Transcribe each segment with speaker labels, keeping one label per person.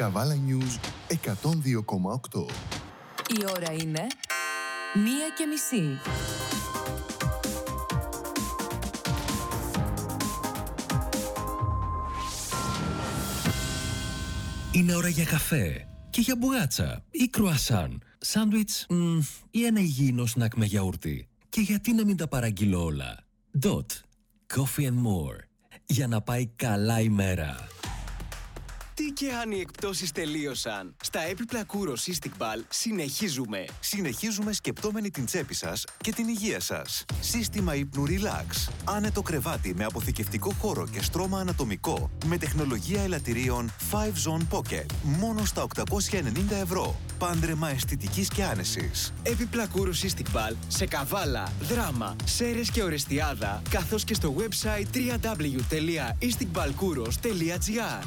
Speaker 1: Καβάλα News 102,8.
Speaker 2: Η ώρα είναι 1:30.
Speaker 3: Είναι ώρα για καφέ και για μπουγάτσα ή κρουασάν, σάντουιτς ή ένα υγιεινό σνακ με γιαούρτι. Και γιατί να μην τα παραγγείλω όλα. Dot Coffee and More. Για να πάει καλά η μέρα.
Speaker 4: Τι και αν οι εκπτώσεις τελείωσαν. Στα έπιπλα Kouros Istikbal συνεχίζουμε.
Speaker 5: Συνεχίζουμε σκεπτόμενοι την τσέπη σας και την υγεία σας. Σύστημα ύπνου Relax. Άνετο κρεβάτι με αποθηκευτικό χώρο και στρώμα ανατομικό. Με τεχνολογία ελαττηρίων 5Zone Pocket. Μόνο στα 890 ευρώ. Πάντρεμα αισθητικής και άνεσης.
Speaker 4: Έπιπλα Kouros Istikbal σε Καβάλα, Δράμα, Σέρες και Ορεστιάδα, καθώς και στο website www.istikbalkouros.gr.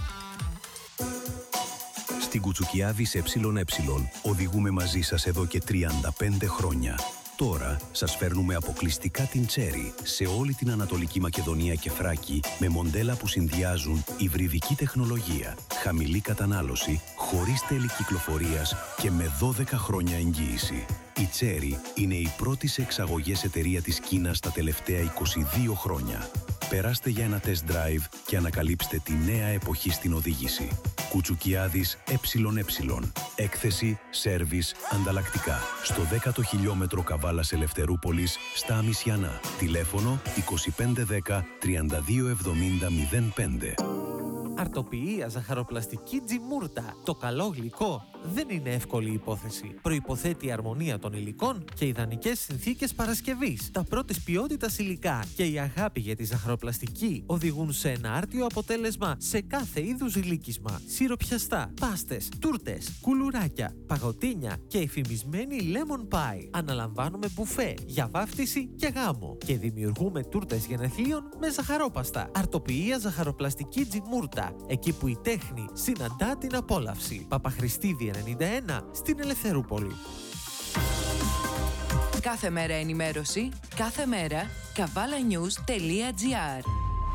Speaker 6: Στην Κουτσουκιάδης ΕΕ οδηγούμε μαζί σας εδώ και 35 χρόνια. Τώρα σας φέρνουμε αποκλειστικά την Cherry σε όλη την Ανατολική Μακεδονία και Θράκη με μοντέλα που συνδυάζουν υβριδική τεχνολογία, χαμηλή κατανάλωση, χωρίς τέλη κυκλοφορίας και με 12 χρόνια εγγύηση. Η Cherry είναι η πρώτη σε εξαγωγές εταιρεία της Κίνας τα τελευταία 22 χρόνια. Περάστε για ένα test drive και ανακαλύψτε τη νέα εποχή στην οδήγηση. Κουτσουκιάδης ΕΕ. Έκθεση, σέρβις, ανταλλακτικά. Στο 10ο χιλιόμετρο Καβάλας Ελευθερούπολης, στα Αμισιανά. Τηλέφωνο 2510 3270 05.
Speaker 7: Αρτοποιία ζαχαροπλαστική Τζιμούρτα. Το καλό γλυκό δεν είναι εύκολη υπόθεση. Προϋποθέτει αρμονία των υλικών και ιδανικές συνθήκες παρασκευής. Τα πρώτης ποιότητας υλικά και η αγάπη για τη ζαχαροπλαστική οδηγούν σε ένα άρτιο αποτέλεσμα σε κάθε είδους γλύκισμα. Σιροπιαστά, πάστες, τούρτες, κουλουράκια, παγωτίνια και εφημισμένη lemon pie. Αναλαμβάνουμε μπουφέ για βάφτιση και γάμο και δημιουργούμε τούρτες γενεθλίων με ζαχαρόπαστα. Αρτοποιία ζαχαροπλαστική Τζιμούρτα. Εκεί που η τέχνη συναντά την απόλαυση. Παπαχριστίδη 91 στην Ελευθερούπολη.
Speaker 2: Κάθε μέρα ενημέρωση, κάθε μέρα kavalanews.gr.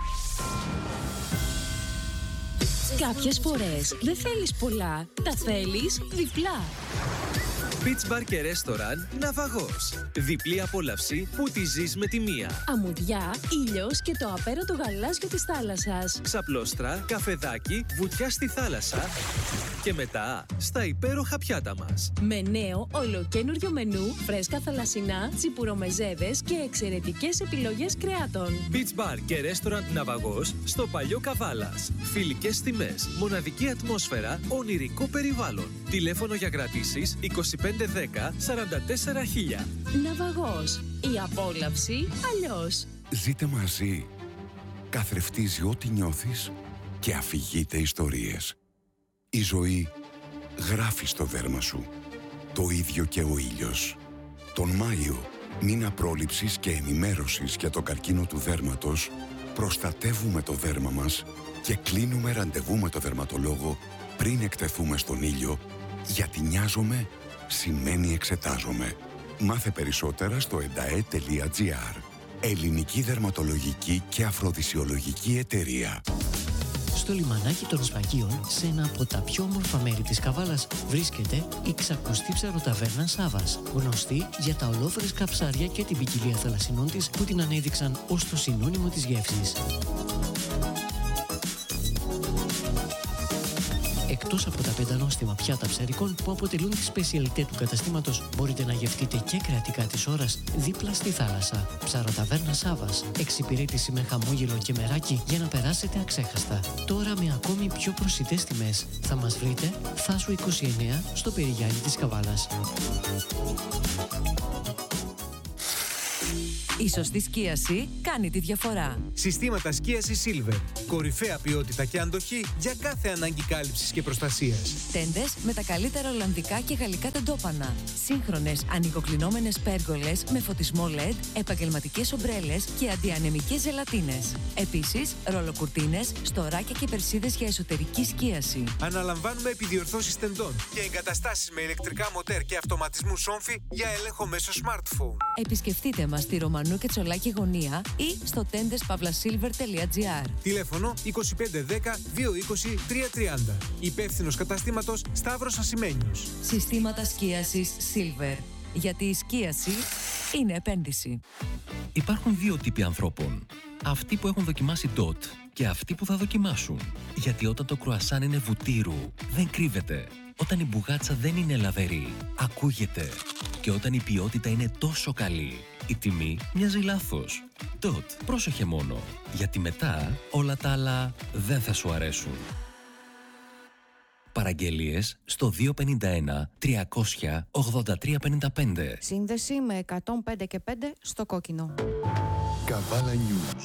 Speaker 8: Κάποιες φορές δεν θέλεις πολλά, τα θέλεις διπλά.
Speaker 9: Beach Bar και Restaurant Ναυαγός. Διπλή απόλαυση που τη ζεις με τη μία.
Speaker 8: Αμμουδιά, ήλιος και το απέραντο γαλάζιο της θάλασσας.
Speaker 9: Ξαπλώστρα, καφεδάκι, βουτιά στη θάλασσα. Και μετά στα υπέροχα πιάτα μας.
Speaker 8: Με νέο ολοκένουργιο μενού, φρέσκα θαλασσινά, τσιπουρομεζέδες και εξαιρετικές επιλογές κρεάτων.
Speaker 9: Beach Bar και Restaurant Ναυαγός στο Παλιό Καβάλας. Φιλικές τιμές, μοναδική ατμόσφαιρα, ονειρικό περιβάλλον. Τηλέφωνο για κρατήσεις 2510 44 000.
Speaker 8: Ναυαγός. Η απόλαυση αλλιώς.
Speaker 10: Ζείτε μαζί. Καθρεφτίζει ό,τι νιώθεις και αφηγείται ιστορίες. Η ζωή γράφει στο δέρμα σου. Το ίδιο και ο ήλιος. Τον Μάιο, μήνα πρόληψης και ενημέρωσης για το καρκίνο του δέρματος, προστατεύουμε το δέρμα μας και κλείνουμε ραντεβού με το δερματολόγο πριν εκτεθούμε στον ήλιο, γιατί νοιάζομαι σημαίνει εξετάζομαι. Μάθε περισσότερα στο edae.gr. Ελληνική δερματολογική και αφροδισιολογική εταιρεία.
Speaker 11: Στο λιμανάκι των Σφαγίων, σε ένα από τα πιο όμορφα μέρη της Καβάλας, βρίσκεται η ξακουστή ψαροταβέρνα Σάβας, γνωστή για τα ολόφρεσκα ψάρια και την ποικιλία θαλασσινών της που την ανέδειξαν ως το συνώνυμο της γεύσης. Εκτός από τα 5 νόστιμα πιάτα ψαρικών που αποτελούν τη σπεσιαλιτέ του καταστήματος, μπορείτε να γευτείτε και κρατικά της ώρας δίπλα στη θάλασσα. Ψαροταβέρνα Σάβας. Εξυπηρέτηση με χαμόγελο και μεράκι για να περάσετε αξέχαστα. Τώρα με ακόμη πιο προσιτές τιμές. Θα μας βρείτε Θάσου 29 στο Περιγιάννη της Καβάλας.
Speaker 2: Η σωστή σκίαση κάνει τη διαφορά.
Speaker 12: Συστήματα σκίασης Silver. Κορυφαία ποιότητα και αντοχή για κάθε ανάγκη κάλυψης και προστασίας.
Speaker 2: Τέντες με τα καλύτερα ολλανδικά και γαλλικά τεντόπανα. Σύγχρονες ανοιγοκλεινόμενες πέργολες με φωτισμό LED, επαγγελματικές ομπρέλες και αντιανεμικές ζελατίνες. Επίσης, ρολοκουρτίνες, στοράκια και περσίδες για εσωτερική σκίαση.
Speaker 12: Αναλαμβάνουμε επιδιορθώσεις τεντών και εγκαταστάσεις με ηλεκτρικά μοτέρ και αυτοματισμού σόμφι για έλεγχο μέσω smartphone.
Speaker 2: Επισκεφτείτε μας στη Ρωμανού Ουρανού και Τσολάκη γωνία ή στο tendeспavlasilver.gr.
Speaker 12: Τηλέφωνο 2510 220 330. Υπεύθυνος καταστήματος Σταύρος Ασημένιος.
Speaker 2: Συστήματα σκίασης Silver. Γιατί η σκίαση είναι επένδυση.
Speaker 3: Υπάρχουν δύο τύποι ανθρώπων. Αυτοί που έχουν δοκιμάσει DOT και αυτοί που θα δοκιμάσουν. Γιατί όταν το κρουασάν είναι βουτύρου, δεν κρύβεται. Όταν η μπουγάτσα δεν είναι λαβερή, ακούγεται. Και όταν η ποιότητα είναι τόσο καλή, η τιμή μοιάζει λάθος. DOT, πρόσεχε μόνο. Γιατί μετά όλα τα άλλα δεν θα σου αρέσουν. Παραγγελίες στο 251 300 8355.
Speaker 13: Σύνδεση με 105 και 5 στο κόκκινο.
Speaker 1: Καβάλα News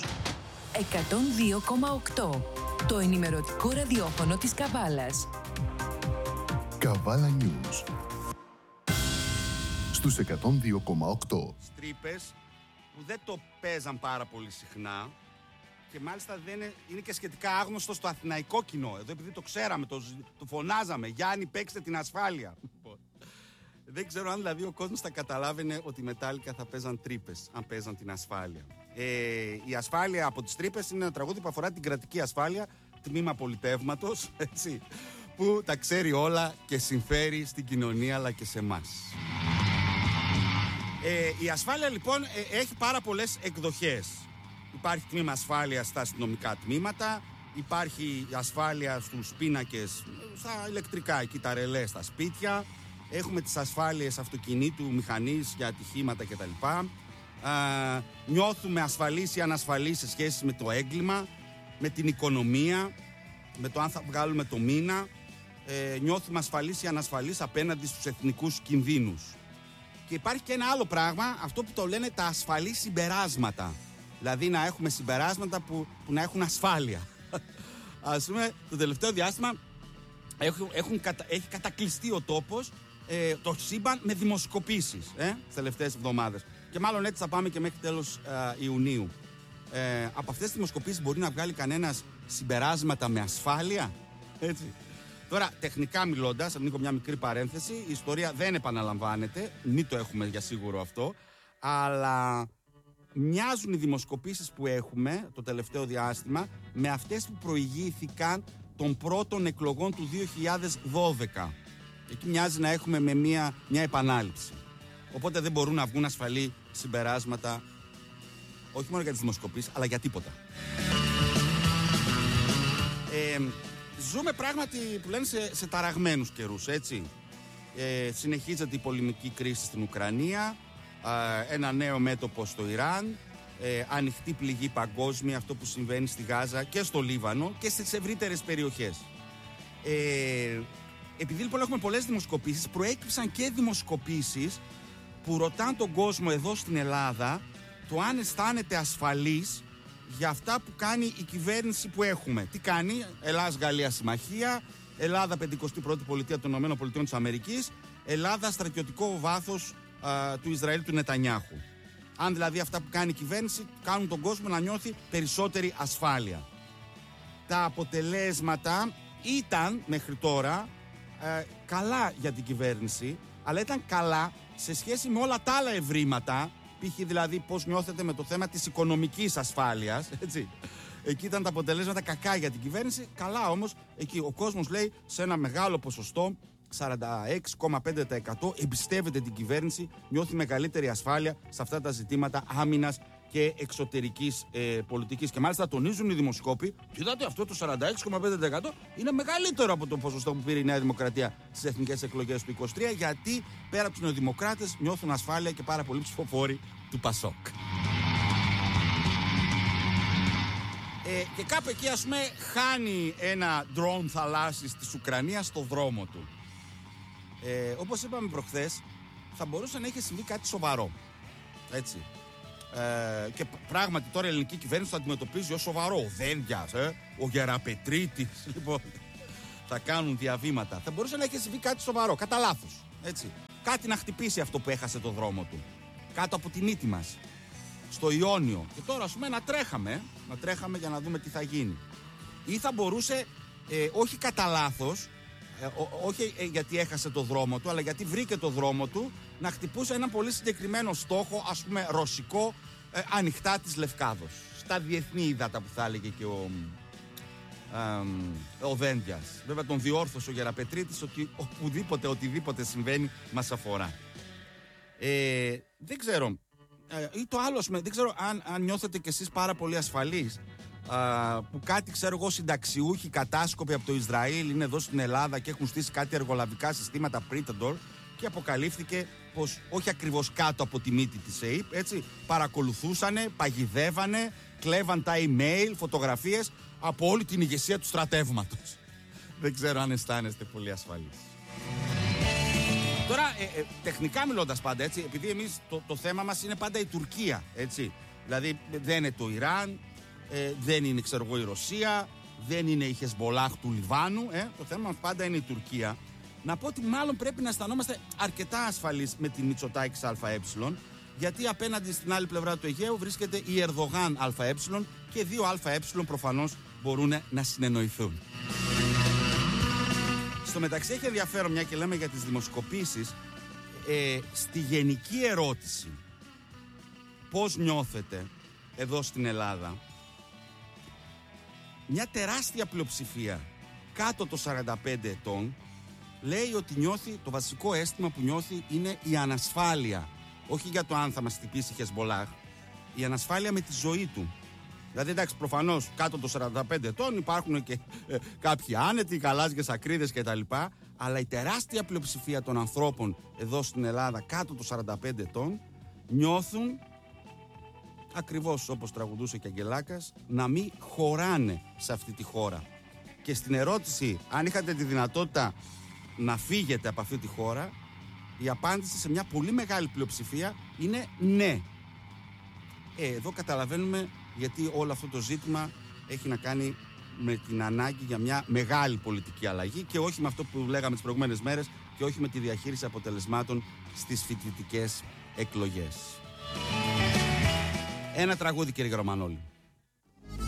Speaker 2: 102,8. Το ενημερωτικό ραδιόφωνο της Καβάλας.
Speaker 1: Καβάλα News στους 102,8.
Speaker 14: Τρύπες που δεν το παίζαν πάρα πολύ συχνά και μάλιστα δεν είναι και σχετικά άγνωστο στο αθηναϊκό κοινό. Εδώ επειδή το ξέραμε, το φωνάζαμε, Γιάννη παίξτε την ασφάλεια. Δεν ξέρω αν δηλαδή ο κόσμος θα καταλάβαινε ότι οι Μετάλλικα θα παίζαν τρύπες, αν παίζαν την ασφάλεια. Η ασφάλεια από τις τρύπες είναι ένα τραγούδι που αφορά την κρατική ασφάλεια, τμήμα πολιτεύματος, έτσι, που τα ξέρει όλα και συμφέρει στην κοινωνία αλλά και σε εμάς. Η ασφάλεια λοιπόν έχει πάρα πολλές εκδοχές. Υπάρχει τμήμα ασφάλειας στα αστυνομικά τμήματα, υπάρχει ασφάλεια στους πίνακες, στα ηλεκτρικά, εκεί τα ρελέ στα σπίτια. Έχουμε τις ασφάλειες αυτοκινήτου, μηχανής για ατυχήματα κτλ. Νιώθουμε ασφαλείς ή ανασφαλείς σε σχέση με το έγκλημα, με την οικονομία, με το αν θα βγάλουμε το μήνα. Νιώθουμε ασφαλείς ή ανασφαλείς απέναντι στους εθνικούς κινδύνους. Και υπάρχει και ένα άλλο πράγμα, αυτό που το λένε τα ασφαλή συμπεράσματα. Δηλαδή να έχουμε συμπεράσματα που να έχουν ασφάλεια. Ας πούμε, το τελευταίο διάστημα έχει κατακλειστεί ο τόπος, το σύμπαν με δημοσκοπήσεις τις τελευταίες εβδομάδες. Και μάλλον έτσι θα πάμε και μέχρι τέλος Ιουνίου. Από αυτές τις δημοσκοπήσεις μπορεί να βγάλει κανένας συμπεράσματα με ασφάλεια, έτσι. Τώρα, τεχνικά μιλώντας, ανοίγω μια μικρή παρένθεση, η ιστορία δεν επαναλαμβάνεται, μην το έχουμε για σίγουρο αυτό, αλλά μοιάζουν οι δημοσκοπήσεις που έχουμε το τελευταίο διάστημα με αυτές που προηγήθηκαν των πρώτων εκλογών του 2012. Εκεί μοιάζει να έχουμε με μια επανάληψη. Οπότε δεν μπορούν να βγουν ασφαλή συμπεράσματα, όχι μόνο για τις δημοσκοπήσεις, αλλά για τίποτα. Ζούμε πράγματι που λένε σε ταραγμένους καιρούς, έτσι. Συνεχίζεται η πολεμική κρίση στην Ουκρανία, ένα νέο μέτωπο στο Ιράν, ανοιχτή πληγή παγκόσμια, αυτό που συμβαίνει στη Γάζα και στο Λίβανο και στις ευρύτερες περιοχές. Επειδή λοιπόν έχουμε πολλές δημοσκοπήσεις, προέκυψαν και δημοσκοπήσεις που ρωτάνε τον κόσμο εδώ στην Ελλάδα το αν αισθάνεται ασφαλής για αυτά που κάνει η κυβέρνηση που έχουμε. Τι κάνει? Ελλάς-Γαλλία συμμαχία, Ελλάδα 51η πολιτεία των ΗΠΑ, Ελλάδα στρατιωτικό βάθος του Ισραήλ του Νετανιάχου. Αν δηλαδή αυτά που κάνει η κυβέρνηση κάνουν τον κόσμο να νιώθει περισσότερη ασφάλεια. Τα αποτελέσματα ήταν μέχρι τώρα καλά για την κυβέρνηση, αλλά ήταν καλά σε σχέση με όλα τα άλλα ευρήματα, π.χ. δηλαδή πώς νιώθετε με το θέμα της οικονομικής ασφάλειας, έτσι. Εκεί ήταν τα αποτελέσματα κακά για την κυβέρνηση, καλά όμως εκεί ο κόσμος λέει σε ένα μεγάλο ποσοστό, 46,5% εμπιστεύεται την κυβέρνηση, νιώθει μεγαλύτερη ασφάλεια σε αυτά τα ζητήματα άμυνας και εξωτερικής πολιτικής. Και μάλιστα τονίζουν οι δημοσκόποι, είδατε αυτό το 46,5% είναι μεγαλύτερο από το ποσοστό που πήρε η Νέα Δημοκρατία στις εθνικές εκλογές του 23, γιατί πέρα από τους νεοδημοκράτες νιώθουν ασφάλεια και πάρα πολλοί ψηφοφόροι του Πασόκ. Και κάπου εκεί ας πούμε χάνει ένα ντρόουν θαλάσσης της Ουκρανίας στο δρόμο του. Όπως είπαμε προχθές, θα μπορούσε να έχει συμβεί κάτι σοβαρό. Έτσι. Και πράγματι τώρα η ελληνική κυβέρνηση το αντιμετωπίζει ως σοβαρό. Ο Δένδιας, ο Γεραπετρίτης, λοιπόν, θα κάνουν διαβήματα. Θα μπορούσε να έχει συμβεί κάτι σοβαρό, κατά λάθος. Έτσι. Κάτι να χτυπήσει αυτό που έχασε το δρόμο του. Κάτω από τη μύτη μας. Στο Ιόνιο. Και τώρα, ας πούμε, να τρέχαμε για να δούμε τι θα γίνει. Ή θα μπορούσε, όχι κατά λάθος, όχι γιατί έχασε το δρόμο του, αλλά γιατί βρήκε το δρόμο του, να χτυπούσε έναν πολύ συγκεκριμένο στόχο, ας πούμε ρωσικό, ανοιχτά της Λευκάδος. Στα διεθνή ύδατα που θα έλεγε και ο Δέντιας. Βέβαια τον διόρθωσε ο Γεραπετρίτης ότι οτιδήποτε συμβαίνει μας αφορά. Δεν ξέρω. Ή το άλλο, δεν ξέρω αν νιώθετε κι εσείς πάρα πολύ ασφαλείς που κάτι, ξέρω εγώ, συνταξιούχοι κατάσκοποι από το Ισραήλ είναι εδώ στην Ελλάδα και έχουν στήσει κάτι εργολαβικά συστήματα Predator και αποκαλύφθηκε πως όχι ακριβώς κάτω από τη μύτη της ΕΕΠ, έτσι, παρακολουθούσανε, παγιδεύανε, κλέβαν τα email, φωτογραφίες από όλη την ηγεσία του στρατεύματος. Δεν ξέρω αν αισθάνεστε πολύ ασφαλείς. Τώρα, τεχνικά μιλώντας πάντα, έτσι, επειδή εμείς το θέμα μας είναι πάντα η Τουρκία, έτσι. Δηλαδή δεν είναι το Ιράν, δεν είναι, ξέρω εγώ, η Ρωσία, δεν είναι η Χεσμολάχ του Λιβάνου, το θέμα μας πάντα είναι η Τουρκία. Να πω ότι μάλλον πρέπει να αισθανόμαστε αρκετά ασφαλείς με την Μητσοτάκης ΑΕ, γιατί απέναντι στην άλλη πλευρά του Αιγαίου βρίσκεται η Ερδογάν ΑΕ και δύο ΑΕ προφανώς μπορούν να συνεννοηθούν. Στο μεταξύ έχει ενδιαφέρον, μια και λέμε για τις δημοσκοπήσεις, στη γενική ερώτηση πώς νιώθετε εδώ στην Ελλάδα, μια τεράστια πλειοψηφία κάτω των 45 ετών λέει ότι νιώθει, το βασικό αίσθημα που νιώθει είναι η ανασφάλεια. Όχι για το αν θα μας χτυπήσει η Χεσμολάχ, η ανασφάλεια με τη ζωή του. Δηλαδή, εντάξει, προφανώς κάτω των 45 ετών υπάρχουν και κάποιοι άνετοι, γαλάζιες ακρίδες κτλ. Αλλά η τεράστια πλειοψηφία των ανθρώπων εδώ στην Ελλάδα κάτω των 45 ετών νιώθουν, ακριβώς όπως τραγουδούσε και Αγγελάκας, να μην χωράνε σε αυτή τη χώρα. Και στην ερώτηση αν είχατε τη δυνατότητα να φύγετε από αυτή τη χώρα, η απάντηση σε μια πολύ μεγάλη πλειοψηφία είναι ναι. Εδώ καταλαβαίνουμε γιατί όλο αυτό το ζήτημα έχει να κάνει με την ανάγκη για μια μεγάλη πολιτική αλλαγή και όχι με αυτό που λέγαμε τις προηγούμενες μέρες και όχι με τη διαχείριση αποτελεσμάτων στις φοιτητικές εκλογές. Ένα τραγούδι, κύριε Ρωμανόλη.